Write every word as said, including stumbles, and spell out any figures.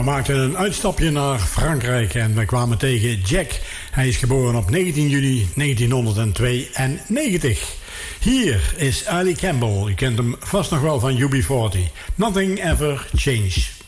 maakten een uitstapje naar Frankrijk en we kwamen tegen Jack. Hij is geboren op negentien juli negentienhonderdtweeënnegentig. Hier is Ali Campbell. U kent hem vast nog wel van U B veertig. Nothing Ever Changed.